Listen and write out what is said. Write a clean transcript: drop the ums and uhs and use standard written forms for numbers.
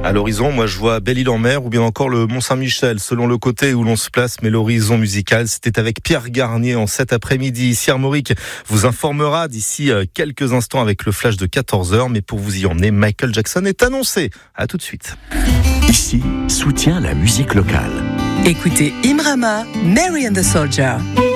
À l'horizon, moi je vois Belle-Île-en-Mer ou bien encore le Mont-Saint-Michel, selon le côté où l'on se place, mais l'horizon musical, c'était avec Pierre Garnier en cet après-midi. Ici Armorique vous informera d'ici quelques instants avec le flash de 14h, mais pour vous y emmener, Michael Jackson est annoncé. À tout de suite. Ici, soutient la musique locale. Écoutez Imrama, Mary and the Soldier.